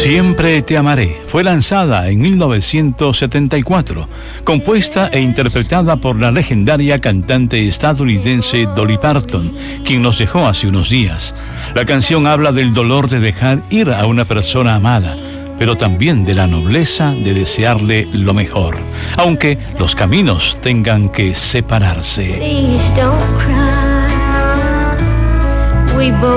Siempre te amaré fue lanzada en 1974, compuesta e interpretada por la legendaria cantante estadounidense Dolly Parton, quien nos dejó hace unos días. La canción habla del dolor de dejar ir a una persona amada, pero también de la nobleza de desearle lo mejor, aunque los caminos tengan que separarse.